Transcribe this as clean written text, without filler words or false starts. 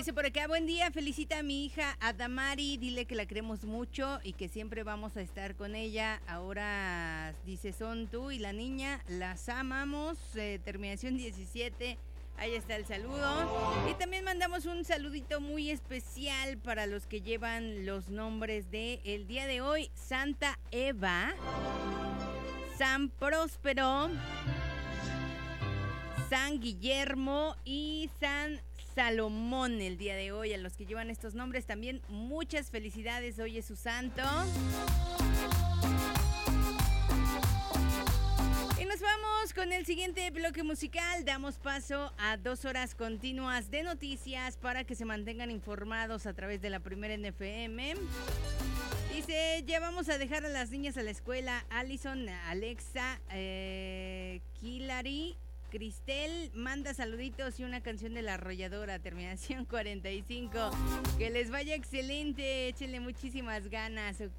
Dice por acá, buen día, felicita a mi hija Adamari, dile que la queremos mucho y que siempre vamos a estar con ella. Ahora, dice, son tú y la niña, las amamos, terminación 17, ahí está el saludo. Y también mandamos un saludito muy especial para los que llevan los nombres de el día de hoy, Santa Eva, San Próspero, San Guillermo y San Salomón el día de hoy. A los que llevan estos nombres también muchas felicidades, hoy es su santo. Y nos vamos con el siguiente bloque musical. Damos paso a 2 horas continuas de noticias para que se mantengan informados a través de la Primera NFM. Dice, ya vamos a dejar a las niñas a la escuela. Allison, Alexa, Kilary, Cristel manda saluditos y una canción de La Arrolladora, terminación 45. Que les vaya excelente, échenle muchísimas ganas, ¿ok?